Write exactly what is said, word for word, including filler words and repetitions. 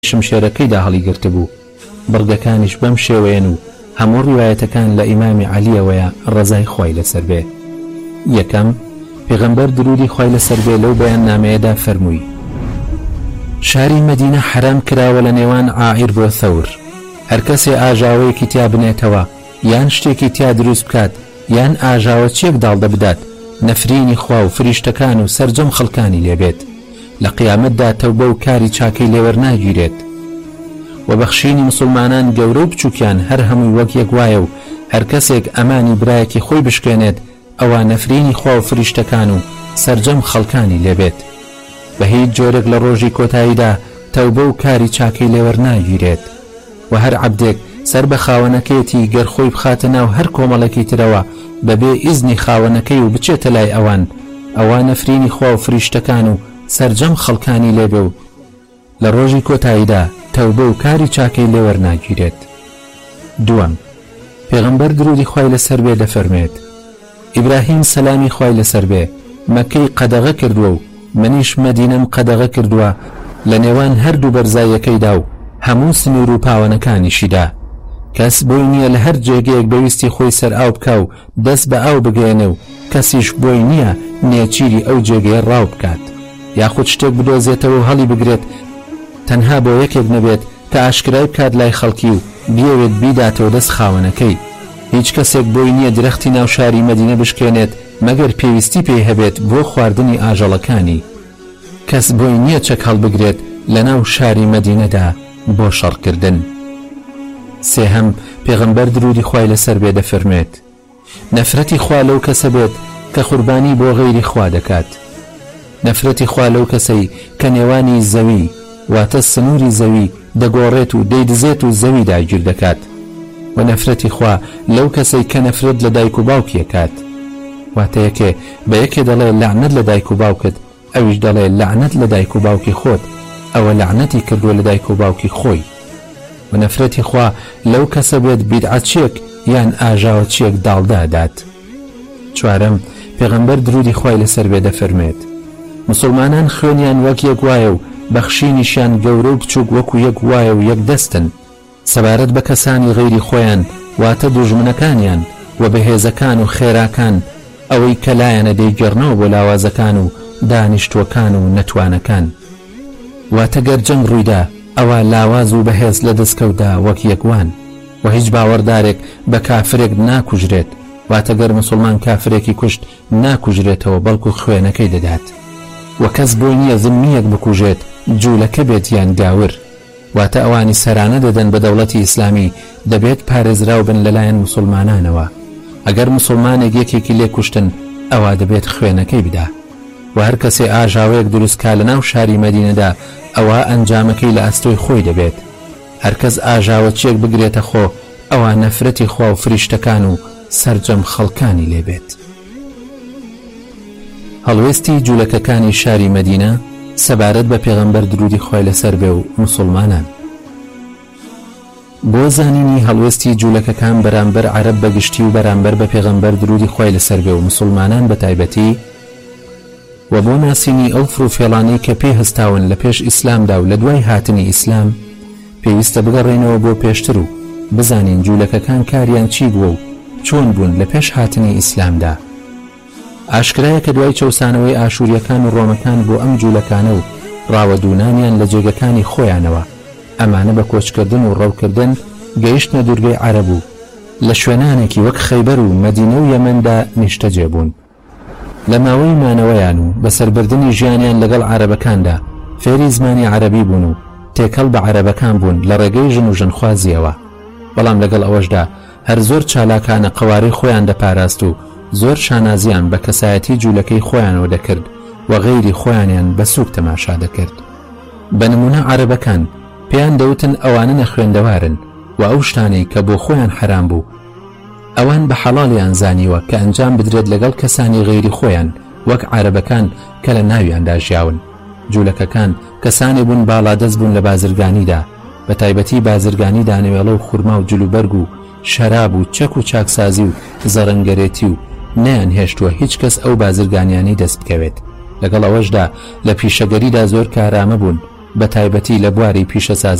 شمشێرەکەیدا هەڵی گرتبوو. بڕگەکانیش بەم شێوەیەن و هەموو ڕیوایەتەکان لە ئیمامی عەلیەوەیە ڕەزای خۆی لەسەر بێ. یەکەم، پێغەمبەر درودی خۆی لەسەر بێ لەو بەیان نامەیەدا فەرمووی: شاری مەدینە حرام کراوە لە نێوان عائیر بۆ ثەور. هەر کەسێ ئاژاوەیەکی تیا بنێتەوە یان شتێکی تیا دروست بکات یان ئاژاوە چێک داڵدە بدات، نەفرینی خوا و فریشتەکان و سەرجەم خەڵکانی لێبێت، لە قیامەتدا تەوبە و کاری چاکەی لێوەرناگیرێت. و بەخشینی مسلمانان گەورە و بچووکیان هەر هەمووی وەک یەک وایە و هەر کەسێک ئەمانی برایەکی خۆی بشکێنێت ئەوە نەفرینی خوا و فریشتەکان و سەرجەم خەڵکانی لێبێت. بە هیچ جۆرێک لە ڕۆژی کۆتاییدا تەوبە و کاری چاکەی لێوەرناگیرێت. و هەر عەبدێک سەر بە خاوەنەکەیەتی گەر خۆی بخاتە ناو هەر کۆمەڵێکی ترەوە بەبێ ئیزنی خاوەنەکەی و بچێتە لای ئەوان، ئەوە نەفرینی خوا و فریشتەکان و سەرجەم خەڵکانی لێبێ و لە ڕۆژی کۆتاییدا تەوبە و کاری چاکەی لێوەرناگیرێت. دووەم، پێغەمبەر درودی خوای لەسەر بێ دەفەرمێت: ئیبراهیم سەلامی خوای لەسەر بێ مەکەی قەدەغە کردووە و منیش مەدینەم قەدەغە کردووە لە نێوان هەردوو بەرزایەکەیدا و هەموو سنوور و پاوەنەکانیشیدا. کەس بۆی نییە لە هەر جێگەیەک بەویستی خۆی سەر ئاو بکە و دەست بە ئاو بگەێنە و کەسیش بۆی نییە نێچیری ئەو جێگەیە ڕاو بکات یاخود شتێک بدۆزێتەوە و هەڵی بگرێت تەنها بۆ یەکێک نەبێت کە ئاشکرای بکات لای خەڵکی و بیەوێت بیداتەوە دەست خاوەنەکەی. هیچ کەسێک بۆی نییە درەختی ناو شاری مەدینە بشکێنێت مەگەر پێویستی پێی هەبێت بۆ خواردنی ئاژەڵەکانی. کەس بۆی نییە چەک هەڵبگرێت لە ناو شاری مەدینەدا بۆ شەڕکردن. سێهەم، پێغەمبەر درودی خوای لەسەر بێ دەفەرمێت: نەفرەتی خوا لەو کەسە بێت کە قوربانی بۆ غەیری خوا دەکات. نەفرەتی خوا لەو کەسەی کە نێوانی زەوی واتە سنووری زەوی دەگۆڕێت و دەیدزێت و زەوی داگیر دەکات. و نەفرەتی خوا لەو کەسەی کە نەفرەت لە دایک و باوکیەکات. واتە یەکێ بە یەکێ دەڵێ لەعنەت لە دایک و باوکت، ئەویش دەڵێ لەعنەت لە دایک و باوکی خۆت، ئەوە لەعنەتی کردووە لە دایک و باوکی خۆی. و نەفرەتی خوا لەو کەسە بێت بیدعەتچیەک یان ئاژاوەچیەک داڵدادات. چوارەم، پێغەمبەر درودی خوای لەسەر بێ دەفەرمێت: مسلمانان خوێنیان وەک یەک وایە و بەخشینیشیان گەورە و بچووک وەکو یەک وایە و یەک دەستن. سەبارەت بە کەسانی غەیری خۆیان واتە دوژمنەکانیان و بەهێزەکان و خێراکان ئەوەی کە لایەنە دەیگەڕنەوە بۆ لاوازەکان و دانیشتوەکان و نەتوانەکان. واتە گەر جەنگ ڕوویدا ئەوە لاواز و بەهێز لە دەستکەوتدا وەک یەکوان و هیچ باوەڕدارێک بە کافرێک ناکوژرێت. واتە گەر مسلمان کافرێکی کوشت ناکوژرێتەوە بەڵکو خوێنەکەی دەدات. و کەس بۆی نییە زممیەک بکوژێت جوولەکە بێت یان گاور. واتە ئەوانی سەرانە دەدەن بە دەوڵەتی ئیسلامی دەبێت پارێزراو بن لەلایەن مسلمانانەوە. ئەگەر مسلمانێک یەکێکی لێ کوشتن ئەوە دەبێت خوێنەکەی بدا. و هەر کەسێ ئاژاوەیەک دروستکا لە ناو شاری مەدینەدا ئەوە ئەنجامەکەی لە ئەستۆی خۆی دەبێت. هەرکەس ئاژاوە چێک بگرێتە خۆ ئەوە نەفرەتی خوا و فریشتەکان و سەرجەم خەڵکانی لێبێت. هەڵوێستی جوولەکەکانی شاری مەدینە سەبارەت بە پێغەمبەر درودی خوای لەسەر بێ و مسلمانان. بۆ زانینی هەڵوێستی جوولەکەکان بەرامبەر عەرەب بەگشتی و بەرامبەر بە پێغەمبەر درودی خوای لەسەر بێ و مسلمانان بە تایبەتی، و بۆ ناسینی ئەو فروفێڵانەی کە پێی هەستاون لە پێش ئیسلامدا و لە دوای هاتنی ئیسلام، پێویستە بگەڕێنەوە بۆ پێشتر و بزانین جوولەکەکان کاریان چی بووە و چۆن بوون لە پێش هاتنی ئیسلامدا. ئاشکرایە کە دوای چەوسانەوەی ئاشوریەکان و ڕۆمەکان بۆ ئەم جوولەکانە و ڕاوەدوونانیان لە جێگەکانی خۆیانەوە ئەمانە بە کۆچکردن و ڕەوکردن گەیشتنە دوورگەی عەرەب و لە شوێنانێکی وەک خەیبەر و مەدینە و یەمەندا نیشتەجێ بوون. لە ماوەی مانەوەیان و بەسەربردنی ژیانیان لەگەڵ عەرەبەکاندا فێری زمانی عەرەبی بوون و تێکەڵ بە عەرەبەکان بوون لە ڕێگەی ژن و ژنخوازیەوە. بەڵام لەگەڵ ئەوەشدا هەر زۆر چالاکانە قەوارەی خۆیان دەپاراست و زۆر شانازیان بە کەسایەتی جوولەکەی خۆیانەوە دەکرد و غەیری خۆیانیان بە سووک تەماشا دەکرد. بە نمونە عەرەبەکان پێیان دەوتن ئەوانە نەخوێندەوارن و ئەو شتانەی کە بۆ خۆیان حرام بوو ئەوان بە حەڵاڵیان زانیوە کە ئەنجام بدرێت لەگەڵ کەسانی غەیری خۆیان وەک عەرەبەکان کە لە ناویاندا ژیاون. جوولەکەکان کەسانی بوون باڵادەست بوون لە بازرگانیدا، بە تایبەتی بازرگانی دانەوێڵە و خورما و جلوبەرگ و شەراب و چەک و چاکسازی و زەڕەنگەرێتی و نەیان هێشتووە هیچ کەس ئەو بازرگانیانی دەست بکەوێت. لەگەڵ ئەوەشدا لە پیشەگەریدا زۆر کارامە بوون بە تایبەتی لە بواری پیشەسازی